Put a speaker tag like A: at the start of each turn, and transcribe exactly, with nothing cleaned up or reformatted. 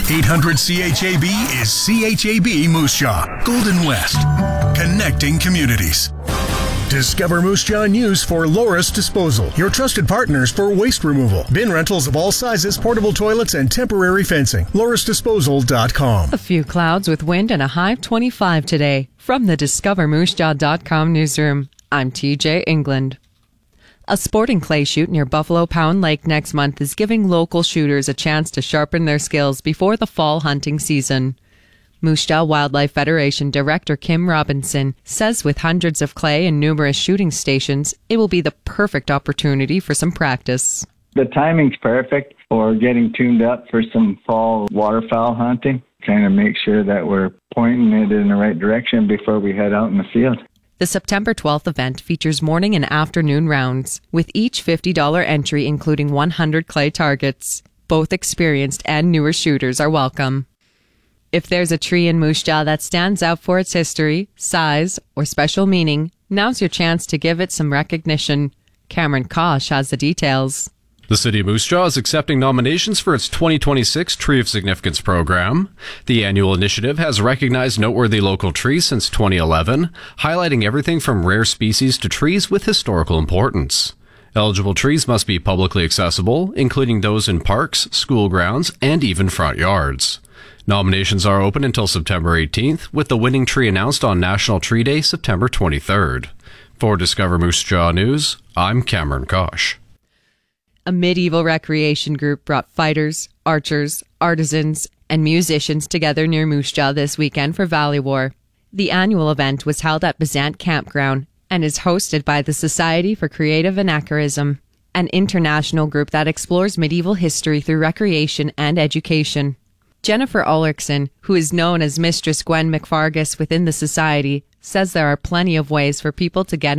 A: eight hundred C H A B is C H A B Moose Jaw, Golden West, connecting communities. Discover Moose Jaw News for Loris Disposal, your trusted partners for waste removal. Bin rentals of all sizes, portable toilets, and temporary fencing. loris disposal dot com.
B: A few clouds with wind and a high of twenty-five today. From the discover moose jaw dot com newsroom, I'm T J England. A sporting clay shoot near Buffalo Pound Lake next month is giving local shooters a chance to sharpen their skills before the fall hunting season. Moose Jaw Wildlife Federation Director Kim Robinson says with hundreds of clay and numerous shooting stations, it will be the perfect opportunity for some practice.
C: The timing's perfect for getting tuned up for some fall waterfowl hunting. Kind of make sure that we're pointing it in the right direction before we head out in the field.
B: The September twelfth event features morning and afternoon rounds, with each fifty dollars entry including one hundred clay targets. Both experienced and newer shooters are welcome. If there's a tree in Moose Jaw that stands out for its history, size, or special meaning, now's your chance to give it some recognition. Cameron Kosh has the details.
D: The City of Moose Jaw is accepting nominations for its twenty twenty-six Tree of Significance program. The annual initiative has recognized noteworthy local trees since twenty eleven, highlighting everything from rare species to trees with historical importance. Eligible trees must be publicly accessible, including those in parks, school grounds, and even front yards. Nominations are open until September eighteenth, with the winning tree announced on National Tree Day, September twenty-third. For Discover Moose Jaw News, I'm Cameron Kosh.
B: A medieval recreation group brought fighters, archers, artisans, and musicians together near Moose Jaw this weekend for Valley War. The annual event was held at Bazant Campground and is hosted by the Society for Creative Anachronism, an international group that explores medieval history through recreation and education. Jennifer Ulrichsen, who is known as Mistress Gwen McFargus within the Society, says there are plenty of ways for people to get